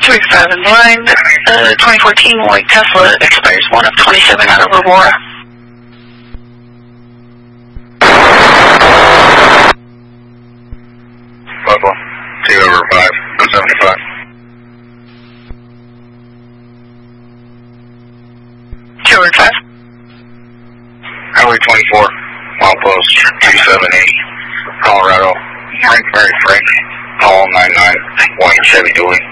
285 in line. 2014 white Tesla expires 1 of 27 out of Aurora. Buffalo, 2/5, 75. Highway 24, milepost 278, Colorado, Frank, call 99, white Chevy Dually.